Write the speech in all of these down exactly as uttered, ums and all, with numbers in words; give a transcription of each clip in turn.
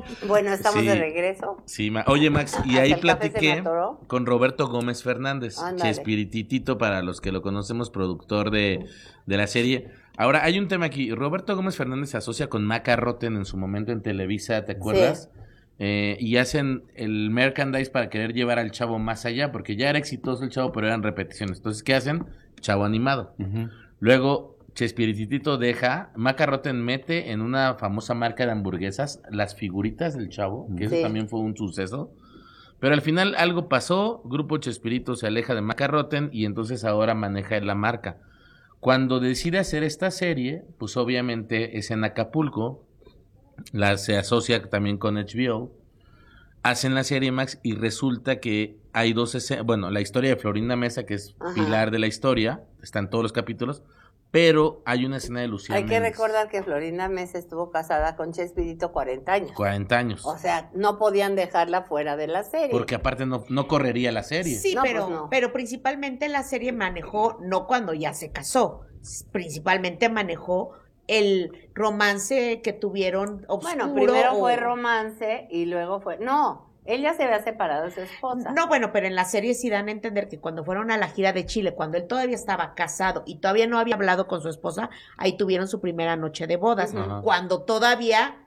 Bueno, estamos Sí, de regreso. sí, ma- oye Max, y Hasta ahí el café se me platiqué atoró. con Roberto Gómez Fernández, Ándale. Chespirititito para los que lo conocemos, productor de, de la serie. Ahora, hay un tema aquí, Roberto Gómez Fernández se asocia con Maca Rotten en su momento en Televisa, ¿te acuerdas? Eh, y hacen el merchandise para querer llevar al chavo más allá, porque ya era exitoso el chavo, pero eran repeticiones. Entonces, ¿qué hacen? Chavo animado. Ujú. Luego, Chespirititito deja, Maca Rotten mete en una famosa marca de hamburguesas las figuritas del chavo, que eso Sí. también fue un suceso. Pero al final algo pasó, Grupo Chespirito se aleja de Maca Rotten y entonces ahora maneja la marca. Cuando decide hacer esta serie, pues obviamente es en Acapulco, la, se asocia también con H B O, hacen la serie Max y resulta que hay dos escenas, bueno, la historia de Florinda Mesa, que es Ajá. pilar de la historia, está en todos los capítulos, pero hay una escena de Lucía Hay que Méndez, recordar que Florinda Mesa estuvo casada con Chespirito cuarenta años. cuarenta años, O sea, no podían dejarla fuera de la serie. porque aparte no, no correría la serie. Sí, No, pero, pues no. pero principalmente la serie manejó, no cuando ya se casó, principalmente manejó el romance que tuvieron oscuro. Bueno, primero o- fue romance y luego fue... No, él ya se había separado de su esposa. No, bueno, pero en la serie sí dan a entender que cuando fueron a la gira de Chile, cuando él todavía estaba casado y todavía no había hablado con su esposa, ahí tuvieron su primera noche de bodas, Ajá. cuando todavía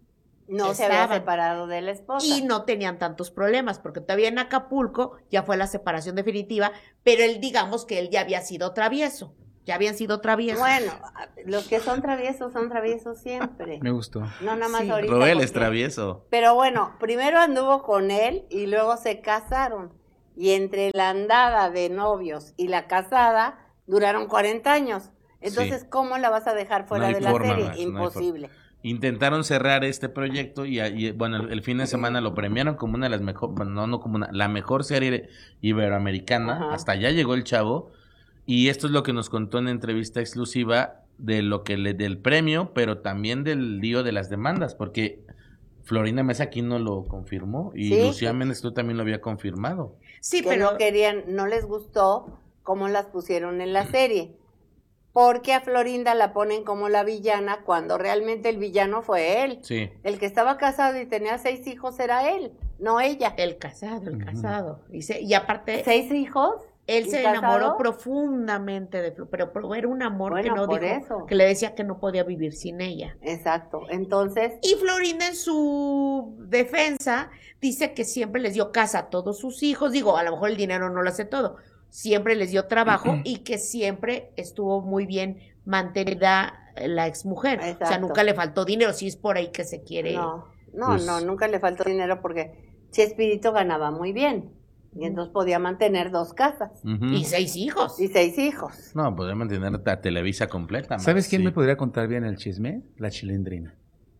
No se había estaban. separado de la esposa. y no tenían tantos problemas, porque todavía en Acapulco ya fue la separación definitiva, pero él, digamos que él ya había sido travieso, ya habían sido traviesos. Bueno, los que son traviesos son traviesos siempre. Me gustó. No nada más Sí. ahorita. Roel porque- es travieso. Pero bueno, primero anduvo con él y luego se casaron. Y entre la andada de novios y la casada duraron cuarenta años. Entonces, Sí. ¿cómo la vas a dejar fuera No hay de la forma, serie? Max, no hay Imposible. Intentaron cerrar este proyecto y, y, bueno, el, el fin de semana lo premiaron como una de las mejores, bueno, no, no como una, la mejor serie iberoamericana. Ajá. Hasta allá llegó el chavo. Y esto es lo que nos contó en entrevista exclusiva de lo que le del premio, pero también del lío de las demandas, porque Florinda Mesa aquí no lo confirmó y Sí. Lucía Méndez tú también lo había confirmado. Sí, que pero no querían, no les gustó cómo las pusieron en la serie. Porque a Florinda la ponen como la villana cuando realmente el villano fue él. Sí. El que estaba casado y tenía seis hijos era él, no ella. el casado, el Ujú. casado. Y, se- y aparte, ¿Seis hijos? él ¿Y se casado? enamoró profundamente de Flo, pero, pero era un amor Bueno, que no por dijo, eso. que le decía que no podía vivir sin ella. Exacto. Entonces, Y Florinda en su defensa dice que siempre les dio casa a todos sus hijos, digo, a lo mejor el dinero no lo hace todo, siempre les dio trabajo y que siempre estuvo muy bien mantenida la exmujer, o sea, Exacto. nunca le faltó dinero, si es por ahí que se quiere. no, no, Pues- no, nunca le faltó dinero porque Chespirito ganaba muy bien. Y entonces podía mantener dos casas Ujú. Y seis hijos. y seis hijos. No, podría mantener la Televisa completa. Max, ¿Sabes quién sí. me podría contar bien el chisme? La Chilindrina.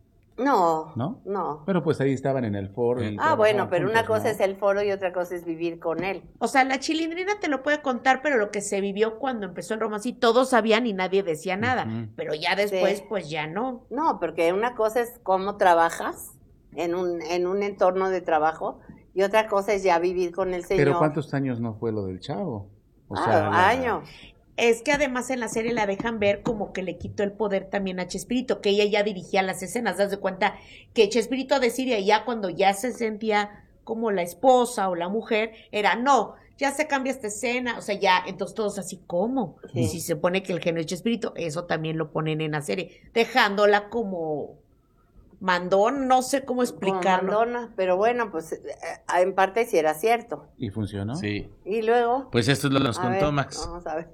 No, ¿No? no. Pero pues ahí estaban en el foro. y Ah, Ah, trabajaban bueno, pero una juntos, cosa ¿no? es el foro y otra cosa es vivir con él. O sea, la Chilindrina te lo puede contar, pero lo que se vivió cuando empezó el romance, y todos sabían y nadie decía nada. Ujú. Pero ya después, Sí. pues ya no. No, porque una cosa es cómo trabajas en un, en un entorno de trabajo y otra cosa es ya vivir con el señor. Pero ¿cuántos años no fue lo del chavo? O Ah, sea, la- años. Es que además en la serie la dejan ver como que le quitó el poder también a Chespirito, que ella ya dirigía las escenas. Das de cuenta que Chespirito decía ya cuando ya se sentía como la esposa o la mujer, era no, ya se cambia esta escena, o sea, ya, entonces todos así, ¿cómo? Sí. Y si se pone que el género es Chespirito, eso también lo ponen en la serie, dejándola como mandón, no sé cómo Como explicarlo. Madonna, pero bueno, pues eh, en parte sí era cierto. ¿Y funcionó? Sí. Y luego, Pues esto es lo que nos a contó ver, Max. vamos a ver.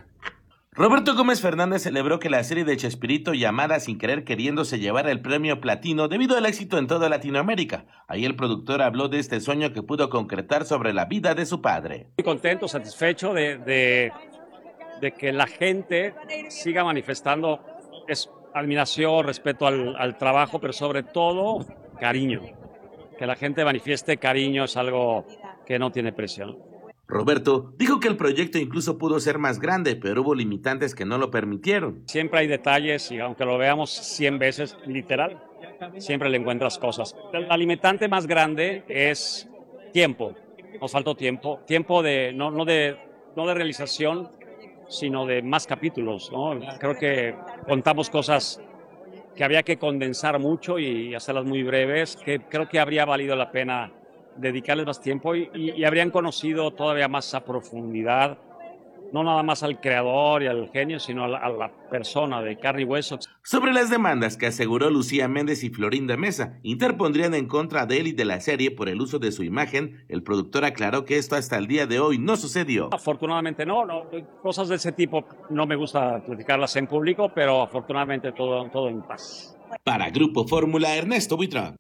Roberto Gómez Fernández celebró que la serie de Chespirito llamada Sin Querer Queriendo se llevara el premio platino debido al éxito en toda Latinoamérica. Ahí el productor habló de este sueño que pudo concretar sobre la vida de su padre. Muy contento, satisfecho de, de, de que la gente siga manifestando es, admiración, respeto al, al trabajo, pero sobre todo cariño. Que la gente manifieste cariño es algo que no tiene precio, ¿no? Roberto dijo que el proyecto incluso pudo ser más grande, pero hubo limitantes que no lo permitieron. Siempre hay detalles y aunque lo veamos cien veces, literal, siempre le encuentras cosas. La limitante más grande es tiempo. Nos faltó tiempo. Tiempo de no, no, de, no de realización, sino de más capítulos, ¿no? Creo que contamos cosas que había que condensar mucho y hacerlas muy breves, que creo que habría valido la pena dedicarles más tiempo y, y, y habrían conocido todavía más a profundidad, no nada más al creador y al genio, sino a la, a la persona de carne y hueso. Sobre las demandas que aseguró Lucía Méndez y Florinda Mesa interpondrían en contra de él y de la serie por el uso de su imagen, el productor aclaró que esto hasta el día de hoy no sucedió. Afortunadamente no, no, cosas de ese tipo no me gusta platicarlas en público, pero afortunadamente todo, todo en paz. Para Grupo Fórmula, Ernesto Buitrón.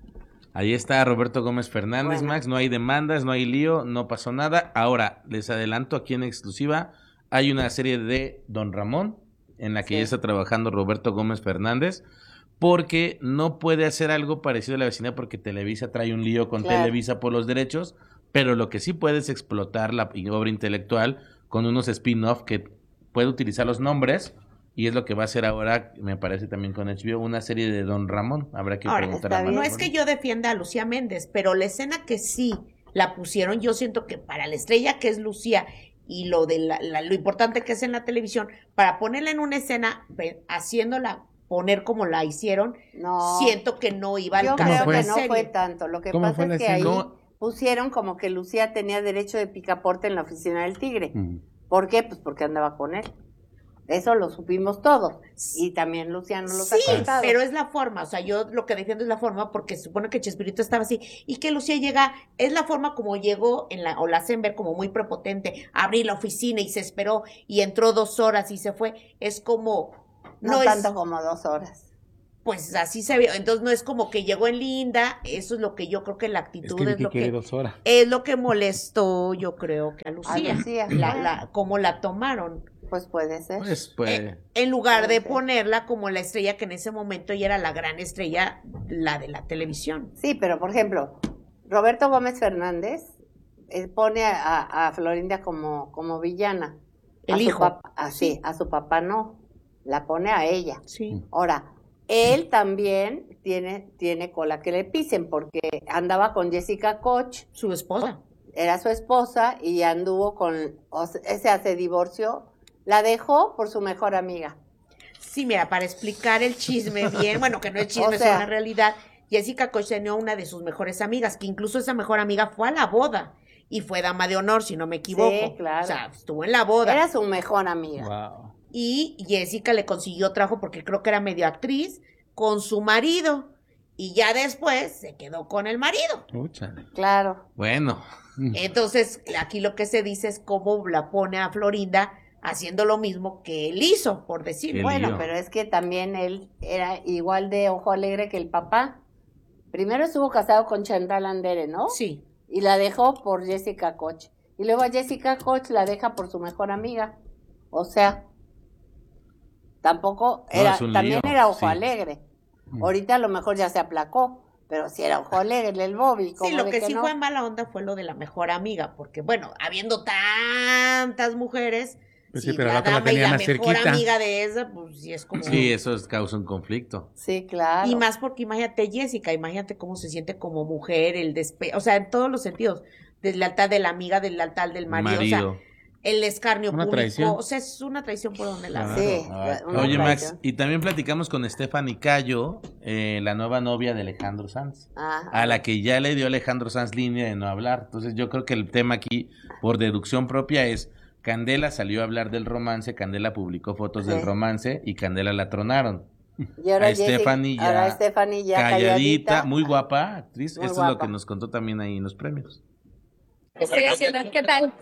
Ahí está Roberto Gómez Fernández, Bueno. Max, no hay demandas, no hay lío, no pasó nada. Ahora, les adelanto aquí en exclusiva, hay una serie de Don Ramón en la que Sí. ya está trabajando Roberto Gómez Fernández, porque no puede hacer algo parecido a La Vecindad porque Televisa trae un lío con Claro. Televisa por los derechos, pero lo que sí puede es explotar la obra intelectual con unos spin-off que puede utilizar los nombres. Y es lo que va a hacer ahora, me parece también con H B O, una serie de Don Ramón. Habrá que Ahora, preguntar está a bien. No Marco. es que yo defienda a Lucía Méndez, pero la escena que sí la pusieron, yo siento que para la estrella que es Lucía y lo de la, la- lo importante que es en la televisión, para ponerla en una escena, ve- haciéndola poner como la hicieron, No. siento que no iba al Yo caso creo fue? que de no serie. fue tanto. Lo que ¿Cómo pasa fue la es que escena? ahí ¿Cómo? pusieron como que Lucía tenía derecho de picaporte en la oficina del Tigre. Ujú. ¿Por qué? Pues porque andaba con él. Eso lo supimos todos. Y también Luciano los Sí, ha contado. pero es la forma, o sea, yo lo que defiendo es la forma porque se supone que Chespirito estaba así y que Lucía llega, es la forma como llegó en la, o la hacen ver como muy prepotente, abrí la oficina y se esperó y entró dos horas y se fue, es como, no no, tanto es, como dos horas. pues así se vio, entonces no es como que llegó en linda, eso es lo que yo creo que la Es actitud que es, Vicky lo quiere que, dos horas. es lo que molestó, yo creo que a Lucía, Lucía, la, bueno. la, cómo la tomaron. Pues puede ser. Pues puede. Eh, en lugar de Puede ser. ponerla como la estrella que en ese momento ya era la gran estrella, la de la televisión. Sí, pero por ejemplo, Roberto Gómez Fernández eh, pone a, a Florinda como, como villana. El A su hijo. papá- a, sí, a su papá no. La pone a ella. Sí. Ahora, él también tiene, tiene cola que le pisen porque andaba con Jessica Koch, Su esposa. era su esposa y anduvo con, o sea, se divorció, la dejó por su mejor amiga. Sí, mira, para explicar el chisme bien, bueno, que no es chisme, O sea- es una realidad. Jessica Koch tenía una de sus mejores amigas, que incluso esa mejor amiga fue a la boda y fue dama de honor, si no me equivoco. Sí, claro. O sea, estuvo en la boda. Era su mejor amiga. Wow. Y Jessica le consiguió trabajo porque creo que era medio actriz con su marido. Y ya después se quedó con el marido. Úchale. Claro. Bueno, Entonces, aquí lo que se dice es cómo la pone a Florinda haciendo lo mismo que él hizo, por decir. El Bueno, lío. pero es que también él era igual de ojo alegre que el papá. Primero estuvo casado con Chantal Andere, ¿no? Sí. Y la dejó por Jessica Koch. Y luego a Jessica Koch la deja por su mejor amiga. O sea, tampoco No, era, es un también lío, era ojo sí. alegre. Ahorita a lo mejor ya se aplacó, pero sí era ojo alegre el Bobby. Sí, lo de que, sí no? fue mala onda fue lo de la mejor amiga, porque bueno, habiendo tantas mujeres, Pues si sí, pero la la otra la dama y tenía la más mejor cerquita. amiga de esa, pues sí es como... sí, eso es- causa un conflicto. Sí, claro. Y más porque imagínate Jessica, imagínate cómo se siente como mujer, el despe... o sea, en todos los sentidos, deslealtad de la amiga, deslealtad del marido, Marido. o sea, el escarnio Una público, traición. o sea, es una traición por donde la Claro. Sí, Ay, una Oye, Max, traición. y también platicamos con Stephanie Cayo, eh, la nueva novia de Alejandro Sanz, Ah, a la que ya le dio Alejandro Sanz línea de no hablar. Entonces yo creo que el tema aquí, por deducción propia, es Candela salió a hablar del romance, Candela publicó fotos del Sí. romance y Candela la tronaron. y ahora a Jessica- Stephanie ya ahora Stephanie ya calladita, calladita. muy guapa actriz. Muy Esto es lo guapa. que nos contó también ahí en los premios. Estoy haciendo. ¿Qué tal?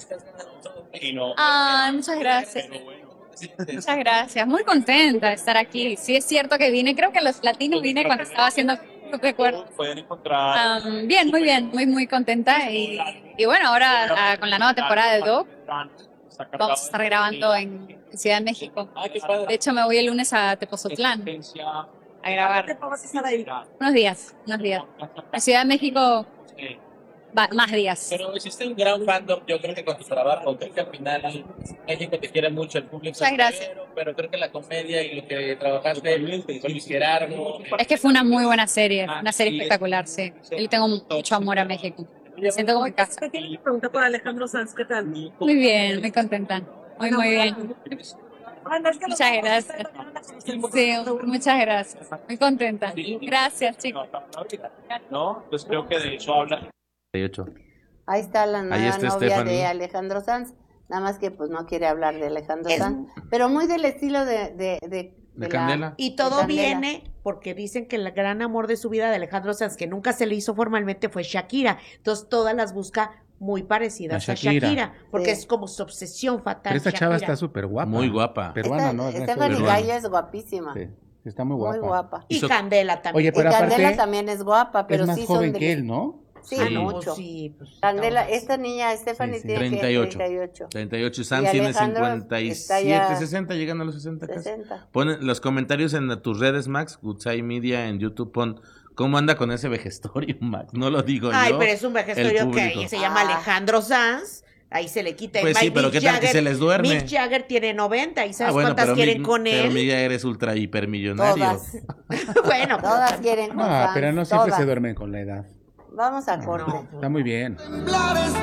Ah, muchas gracias. Muchas gracias. Muy contenta de estar aquí. Sí, es cierto que vine, creo que a los latinos vine cuando estaba haciendo recuerdo. Ah, bien, muy bien, muy, muy contenta. Y, y bueno, ahora ah, con la nueva temporada de Doc, vamos a estar grabando en Ciudad de México. De hecho, me voy el lunes a Tepozotlán a grabar. Unos días, unos días. En Ciudad de México, va- más días. Pero existe un gran fandom, yo creo que con tu trabajo, creo que al final México te quiere mucho, el público Muchas gracias. pero, pero creo que la comedia y lo que trabajaste con Luis Gerardo, Es que fue una muy buena serie, una serie espectacular, sí. Yo le tengo mucho amor a México. Me siento como en casa. Pregunta para Alejandro Sanz, ¿qué tal? Muy bien, muy contenta. Muy, muy bien. Muchas gracias. Sí, muchas gracias. Muy contenta. Gracias, chicos. No, pues creo que de eso habla. treinta y ocho. Ahí está la nueva está novia Stephanie. de Alejandro Sanz. Nada más que pues no quiere hablar de Alejandro Es- Sanz. Pero muy del estilo de... De, de, De la- Candela. Y todo Candela. viene porque dicen que el gran amor de su vida de Alejandro Sanz, que nunca se le hizo formalmente, fue Shakira. Entonces todas las busca muy parecidas A a Shakira, Shakira. porque Sí. es como su obsesión fatal. Pero esta chava Shakira. está súper guapa. Muy guapa. Peruana, Esta- ¿no? Es Stephanie peruana. Gallo es guapísima. Sí, está muy guapa. Muy guapa. Y Hizo- Candela también. Oye, pero y Candela aparte, también es guapa, pero es más sí son joven de- que él, ¿no? Sí, Sí. mucho. Pues sí, pues, Candela, estamos- esta niña Stephanie Sí, sí. tiene treinta y ocho. que treinta y ocho. treinta y ocho. Sam Y tiene Alejandro cincuenta y está siete, ya- sesenta, llegando a los sesenta casi. sesenta. Pon en los comentarios en tus redes, Max, Goodside Media, en YouTube, pon cómo anda con ese vejestorio, Max. No lo digo Ay, yo. pero es un el vejestorio que público. se llama Ah. Alejandro Sanz. Ahí se le quita. Pues Mick sí, pero ¿qué tal que Jagger- se les duerme? Mick Jagger tiene noventa. ¿Y sabes Ah, bueno, cuántas pero quieren Mick- con Pero él? Mick Jagger es ultra hipermillonario. Todas. Bueno, pero Todas también- quieren con No, Sanz, pero no siempre todas. se duermen con la edad. Vamos a corte. Está muy bien.